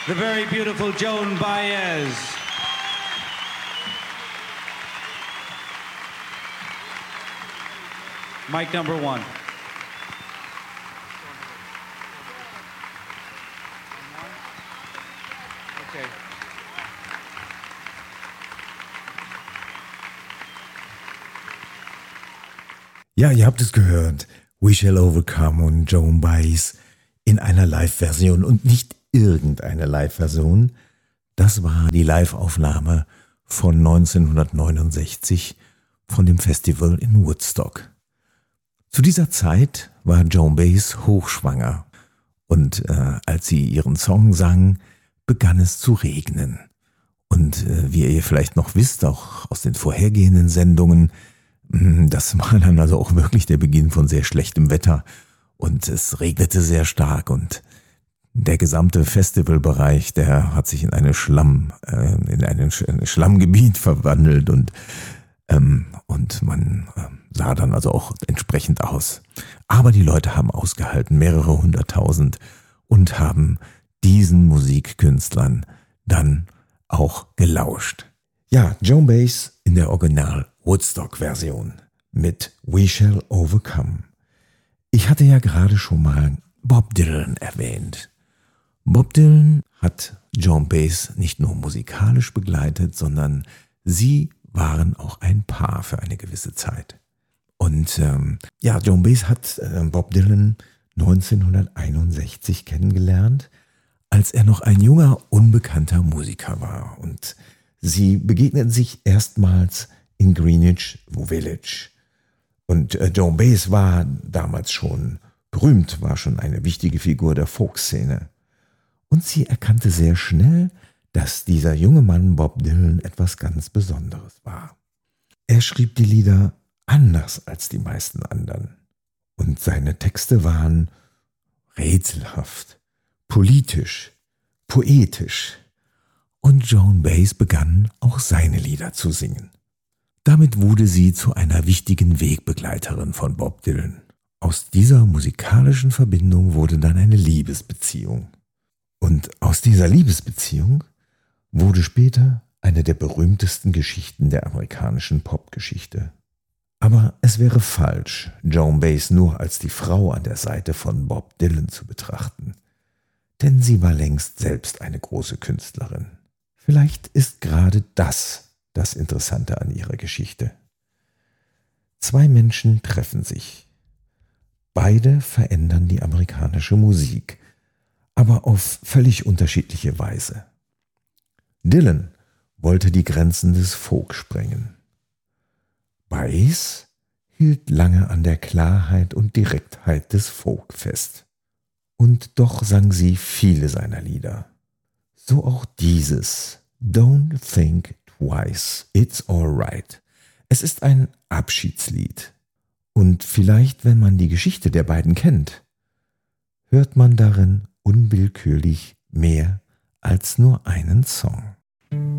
the very beautiful Joan Baez. Mic number 1. Okay. Ja, ihr habt es gehört. We Shall Overcome und Joan Baez in einer Live-Version und nicht irgendeine Live-Version. Das war die Live-Aufnahme von 1969 von dem Festival in Woodstock. Zu dieser Zeit war Joan Baez hochschwanger und als sie ihren Song sang, begann es zu regnen. Und wie ihr vielleicht noch wisst, auch aus den vorhergehenden Sendungen, das war dann also auch wirklich der Beginn von sehr schlechtem Wetter und es regnete sehr stark und der gesamte Festivalbereich, der hat sich in ein Schlammgebiet verwandelt und man sah dann also auch entsprechend aus. Aber die Leute haben ausgehalten, mehrere hunderttausend, und haben diesen Musikkünstlern dann auch gelauscht. Ja, Joan Baez in der Original Woodstock-Version mit We Shall Overcome. Ich hatte ja gerade schon mal Bob Dylan erwähnt. Bob Dylan hat Joan Baez nicht nur musikalisch begleitet, sondern sie waren auch ein Paar für eine gewisse Zeit. Und Joan Baez hat Bob Dylan 1961 kennengelernt, als er noch ein junger, unbekannter Musiker war. Und sie begegneten sich erstmals in Greenwich Village. Und Joan Baez war damals schon berühmt, war schon eine wichtige Figur der Folkszene. Und sie erkannte sehr schnell, dass dieser junge Mann Bob Dylan etwas ganz Besonderes war. Er schrieb die Lieder anders als die meisten anderen. Und seine Texte waren rätselhaft, politisch, poetisch. Und Joan Baez begann auch seine Lieder zu singen. Damit wurde sie zu einer wichtigen Wegbegleiterin von Bob Dylan. Aus dieser musikalischen Verbindung wurde dann eine Liebesbeziehung. Und aus dieser Liebesbeziehung wurde später eine der berühmtesten Geschichten der amerikanischen Popgeschichte. Aber es wäre falsch, Joan Baez nur als die Frau an der Seite von Bob Dylan zu betrachten. Denn sie war längst selbst eine große Künstlerin. Vielleicht ist gerade das Interessante an ihrer Geschichte. Zwei Menschen treffen sich. Beide verändern die amerikanische Musik, aber auf völlig unterschiedliche Weise. Dylan wollte die Grenzen des Folk sprengen. Baez hielt lange an der Klarheit und Direktheit des Folk fest. Und doch sang sie viele seiner Lieder. So auch dieses Don't Think Twice, It's Alright. Es ist ein Abschiedslied. Und vielleicht, wenn man die Geschichte der beiden kennt, hört man darin unwillkürlich mehr als nur einen Song.